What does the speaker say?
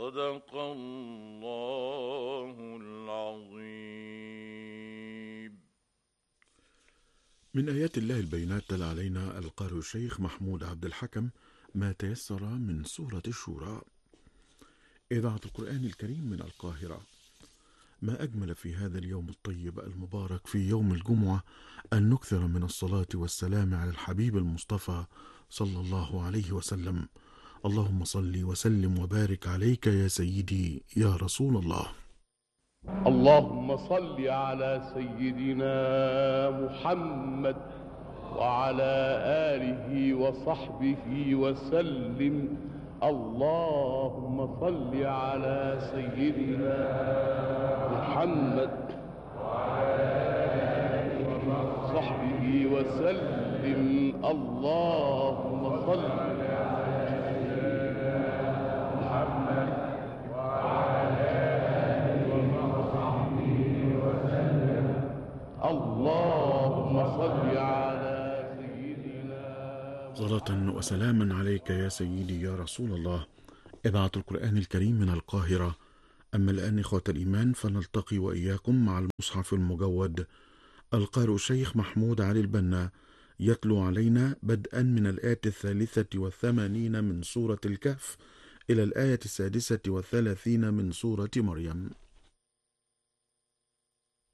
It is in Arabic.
صدق الله العظيم. من آيات الله البينات تلا علينا القارئ الشيخ محمود عبد الحكم ما تيسر من سورة الشورى. إذاعة القرآن الكريم من القاهرة. ما أجمل في هذا اليوم الطيب المبارك في يوم الجمعة أن نكثر من الصلاة والسلام على الحبيب المصطفى صلى الله عليه وسلم. اللهم صل وسلم وبارك عليك يا سيدي يا رسول الله. اللهم صل على سيدنا محمد وعلى آله وصحبه وسلم. اللهم صل على سيدنا محمد وعلى آله وصحبه وسلم. اللهم صل على سيدنا محمد وعلى آله وصحبه وسلم. اللهم صل على صلاة وسلاما عليك يا سيدي يا رسول الله. إذاعة القرآن الكريم من القاهرة. أما الآن إخوة الإيمان فنلتقي وإياكم مع المصحف المجود. القارئ الشيخ محمود علي البنا يتلو علينا بدءا من الآية 83 من سورة الكهف إلى الآية 36 من سورة مريم.